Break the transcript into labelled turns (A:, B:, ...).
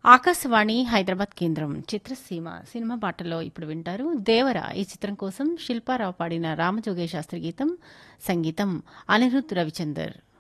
A: ఆకాశవాణి హైదరాబాద్ కేంద్రం చిత్రసీమ సినిమా పాటల్లో ఇప్పుడు వింటారు దేవర ఈ చిత్రం కోసం శిల్పారావు పాడిన రామజోగయ్య శాస్త్రి గీతం సంగీతం అనిరుద్ రవిచందర్.